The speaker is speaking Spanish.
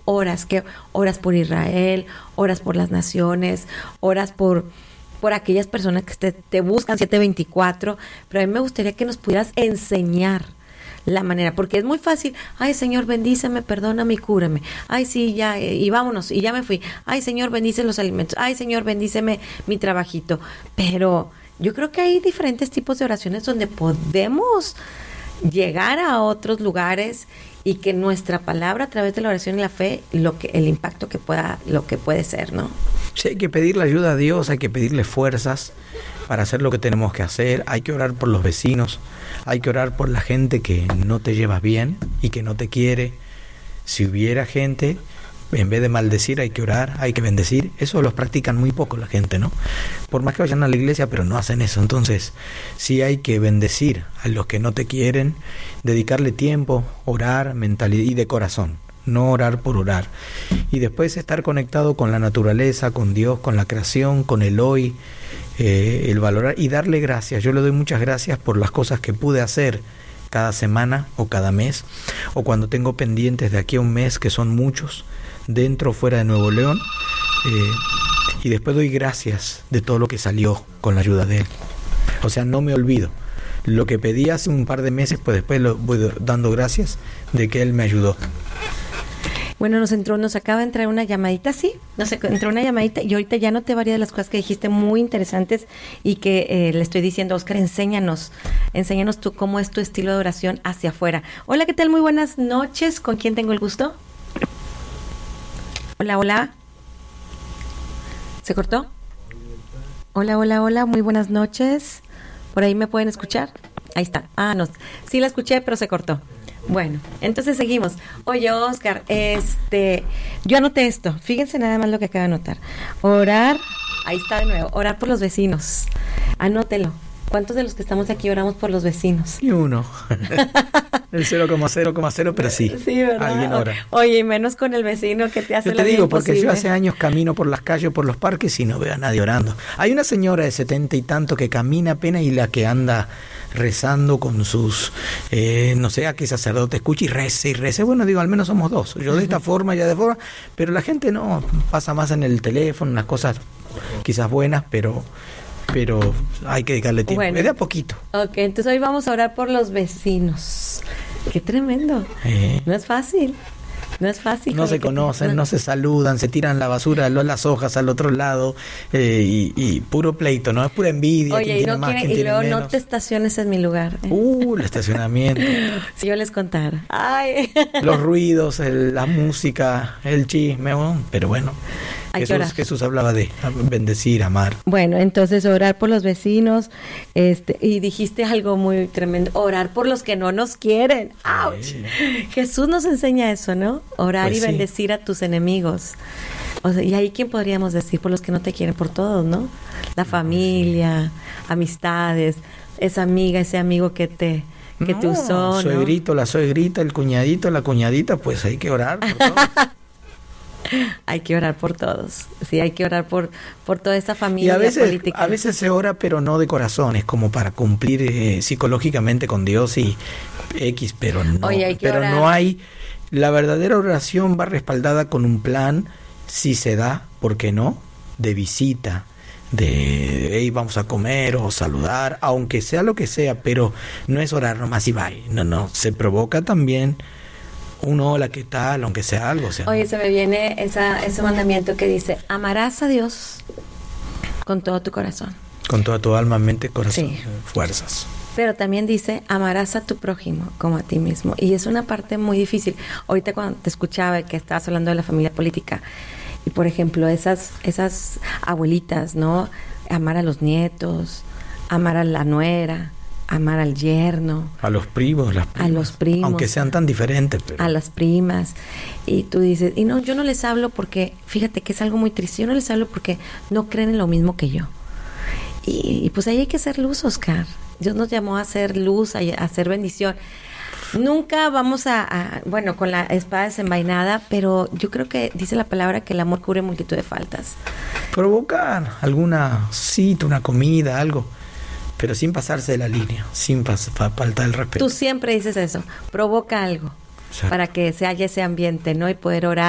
oras, que oras por Israel, oras por las naciones, oras por aquellas personas que te buscan 724, pero a mí me gustaría que nos pudieras enseñar la manera, porque es muy fácil. Ay, Señor, bendíceme, perdóname y cúrame. Ay, sí, ya, y vámonos, y ya me fui. Ay, Señor, bendice los alimentos. Ay, Señor, bendíceme mi trabajito. Pero yo creo que hay diferentes tipos de oraciones donde podemos llegar a otros lugares y que nuestra palabra a través de la oración y la fe, el impacto que puede ser, ¿no? Sí, hay que pedirle ayuda a Dios, hay que pedirle fuerzas para hacer lo que tenemos que hacer. Hay que orar por los vecinos, hay que orar por la gente que no te llevas bien y que no te quiere. Si hubiera gente, en vez de maldecir hay que orar, hay que bendecir. Eso los practican muy poco la gente, ¿no? Por más que vayan a la iglesia, pero no hacen eso. Entonces, sí hay que bendecir a los que no te quieren, dedicarle tiempo, orar, mentalidad y de corazón. No orar por orar. Y después estar conectado con la naturaleza, con Dios, con la creación, con el hoy, el valorar y darle gracias. Yo le doy muchas gracias por las cosas que pude hacer cada semana o cada mes, o cuando tengo pendientes de aquí a un mes, que son muchos, dentro o fuera de Nuevo León, y después doy gracias de todo lo que salió con la ayuda de Él. O sea, no me olvido. Lo que pedí hace un par de meses, pues después lo voy dando gracias de que Él me ayudó. Bueno, nos acaba de entrar una llamadita, sí, entró una llamadita y ahorita ya noté varias de las cosas que dijiste muy interesantes y que le estoy diciendo, Óscar, enséñanos tú cómo es tu estilo de oración hacia afuera. Hola, ¿qué tal? Muy buenas noches, ¿con quién tengo el gusto? Hola. ¿Se cortó? Hola, muy buenas noches. ¿Por ahí me pueden escuchar? Ahí está. No, sí la escuché, pero se cortó. Bueno, entonces seguimos. Oye, Óscar, yo anoté esto. Fíjense nada más lo que acabo de anotar. Orar, ahí está de nuevo, orar por los vecinos. Anótelo. ¿Cuántos de los que estamos aquí oramos por los vecinos? Ni uno. El 0,0,0, pero sí. Sí, ¿verdad? Alguien ora. Oye, y menos con el vecino que te hace la vida imposible. Yo te digo, porque yo hace años camino por las calles, por los parques y no veo a nadie orando. Hay una señora de 70 y tanto que camina apenas y la que anda rezando con sus, no sé, a qué sacerdote escucha y rece. Bueno, digo, al menos somos dos. Yo de esta forma, ella de forma, pero la gente no, pasa más en el teléfono, unas cosas quizás buenas, pero hay que dedicarle tiempo. Bueno, de a poquito. Ok, entonces hoy vamos a orar por los vecinos. Qué tremendo. No es fácil. No se conocen, no se saludan, se tiran la basura, las hojas al otro lado, y puro pleito, ¿no? Es pura envidia. Oye, y luego no te estaciones en mi lugar. El estacionamiento. Si yo les contara. Ay. Los ruidos, la música, el chisme, pero bueno. Jesús hablaba de bendecir, amar. Bueno, entonces orar por los vecinos, y dijiste algo muy tremendo, orar por los que no nos quieren. ¡Auch! Jesús nos enseña eso, ¿no? Orar pues y bendecir a tus enemigos. O sea, y ahí quién podríamos decir, por los que no te quieren, por todos, ¿no? La familia, amistades, esa amiga, ese amigo que te usó, ¿no? Suegrito, la suegrita, el cuñadito, la cuñadita, pues hay que orar por todos. Hay que orar por todos. Sí, hay que orar por toda esa familia política. A veces se ora, pero no de corazón, es como para cumplir psicológicamente con Dios y X, pero no. Oye, no hay. La verdadera oración va respaldada con un plan, si se da, ¿por qué no? De visita, de hey, vamos a comer o saludar, aunque sea lo que sea, pero no es orar nomás y bye. No, se provoca también un hola, ¿qué tal? Aunque sea algo. Oye, se me viene ese mandamiento que dice, amarás a Dios con todo tu corazón. Con toda tu alma, mente, corazón, fuerzas. Pero también dice, amarás a tu prójimo como a ti mismo. Y es una parte muy difícil. Ahorita cuando te escuchaba que estabas hablando de la familia política, y por ejemplo, esas abuelitas, ¿no? Amar a los nietos, amar a la nuera, amar al yerno, a los primos, aunque sean tan diferentes, pero a las primas, y tú dices, y no, yo no les hablo porque, fíjate que es algo muy triste, yo no les hablo porque no creen en lo mismo que yo, y pues ahí hay que hacer luz, Óscar. Dios nos llamó a hacer luz, a hacer bendición. Nunca vamos bueno, con la espada desenvainada, pero yo creo que dice la palabra que el amor cubre multitud de faltas. Provocar alguna cita, una comida, algo, pero sin pasarse de la línea, sin faltar el respeto. Tú siempre dices eso, provoca algo, para que se haya ese ambiente, ¿no? Y poder orar.